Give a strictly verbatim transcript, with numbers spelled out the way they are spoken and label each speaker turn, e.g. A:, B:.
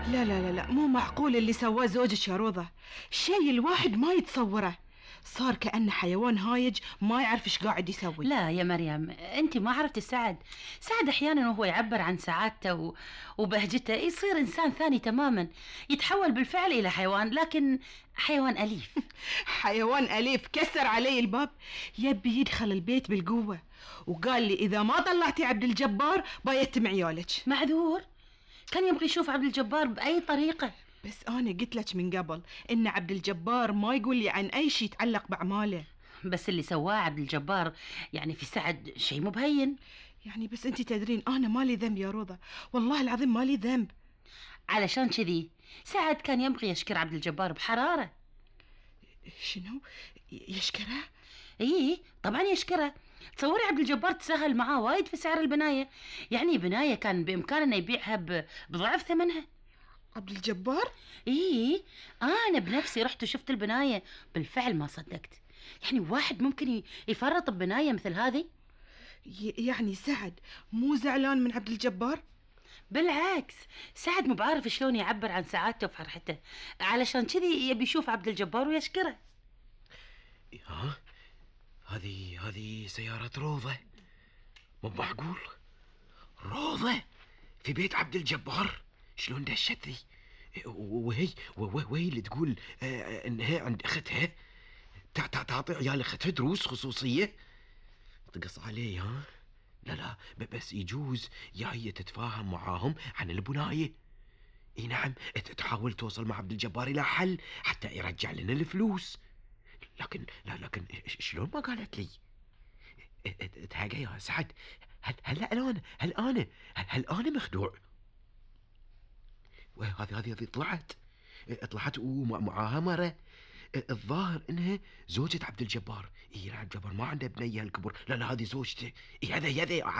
A: لا لا لا لا، مو معقول اللي سواه زوجك يا روضة. شيء الواحد ما يتصوره. صار كأنه حيوان هايج ما يعرف ايش قاعد يسوي.
B: لا يا مريم، انت ما عرفتي سعد. سعد احيانا وهو يعبر عن سعادته و... وبهجته يصير انسان ثاني تماما، يتحول بالفعل الى حيوان، لكن حيوان اليف.
A: حيوان أليف كسر علي الباب، يبي يدخل البيت بالقوة، وقال لي إذا ما طلعتي عبد الجبار بيتم عيالك.
B: معذور، كان يبغي يشوف عبد الجبار بأي طريقة.
A: بس أنا قلت لك من قبل إن عبد الجبار ما يقول لي عن أي شيء يتعلق بأعماله.
B: بس اللي سواه عبد الجبار يعني في سعد شيء مبين.
A: يعني بس أنت تدرين أنا مالي ذنب يا روضة، والله العظيم مالي ذنب.
B: علشان كذي سعد كان يبغي يشكر عبد الجبار بحرارة.
A: شنو؟ يشكره؟
B: ايه طبعا يشكره. تصوري عبد الجبار تسهل معاه وايد في سعر البناية، يعني بناية كان بإمكانه يبيعها بضعف ثمنها.
A: عبد الجبار؟
B: ايه انا بنفسي رحت وشفت البناية، بالفعل ما صدقت. يعني واحد ممكن يفرط ببناية مثل هذه؟
A: يعني سعد مو زعلان من عبد الجبار؟
B: بالعكس، سعد مو بعارف شلون يعبر عن سعادته وفرحته، علشان كذي يبي يشوف عبد الجبار ويشكره.
C: ها هذه هذه سيارة روضة، مو معقول. روضة في بيت عبد الجبار، شلون دشت ذي؟ وهي وهي اللي تقول آه انها عند اختها، تعطي عيال اختها دروس خصوصية. تقص عليه ها؟ لا لا، بس يجوز جاية تتفاهم معاهم عن البناية. اي نعم، تحاول توصل مع عبد الجبار الى حل حتى يرجع لنا الفلوس. لكن لا لكن شلون ما قالت لي؟ تهاجا يا سعد، هل هل انا هل انا هل انا مخدوع؟ وهذه هذه هذه طلعت طلعت ومعاها مرة، الظاهر انها زوجة عبد الجبار. اي عبد الجبار ما عنده بنيه الكبر، لا لا هذه زوجته. اي هذا هذا